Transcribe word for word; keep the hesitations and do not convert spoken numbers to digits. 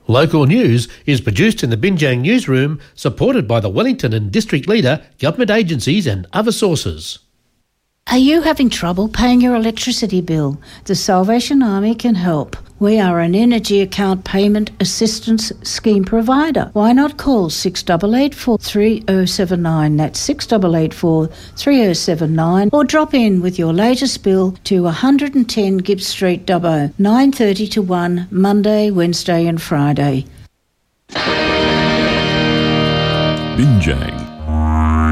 Local news is produced in the Binjang newsroom, supported by the Wellington and District Leader, government agencies and other sources. Are you having trouble paying your electricity bill? The Salvation Army can help. We are an energy account payment assistance scheme provider. Why not call six eight eight four, three oh seven nine, that's six eight eight four, three oh seven nine, or drop in with your latest bill to one ten Gibbs Street, Dubbo, nine thirty to one, Monday, Wednesday and Friday. Binjang.